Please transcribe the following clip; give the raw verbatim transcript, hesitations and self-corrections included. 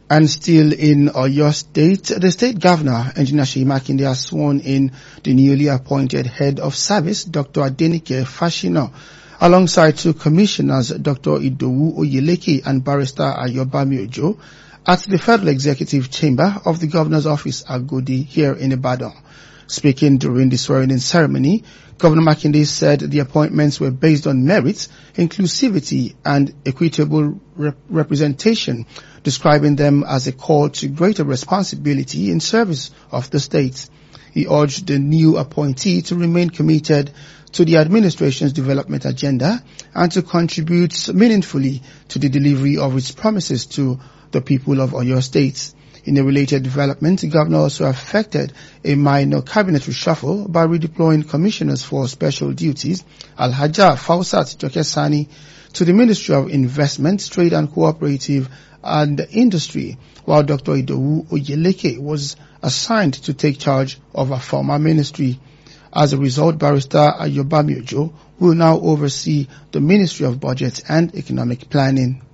And still in Oyo State, the state governor, Engineer Seyi Makinde, has sworn in the newly appointed head of service, Doctor Adenike Fashina, alongside two commissioners, Doctor Idowu Oyeleke and Barrister Ayobami Ojo, at the Federal Executive Chamber of the Governor's Office, Agodi, here in Ibadan. Speaking during the swearing-in ceremony, Governor Makinde said the appointments were based on merit, inclusivity, and equitable rep- representation, describing them as a call to greater responsibility in service of the state. He urged the new appointee to remain committed to the administration's development agenda and to contribute meaningfully to the delivery of its promises to the people of Oyo State. In a related development, the governor also effected a minor cabinet reshuffle by redeploying commissioners for special duties, Alhaja Fausat Jokesani, to the Ministry of Investment, Trade and Cooperative and Industry, while Doctor Idowu Oyeleke was assigned to take charge of a former ministry. As a result, Barrister Ayobami Ojo will now oversee the Ministry of Budget and Economic Planning.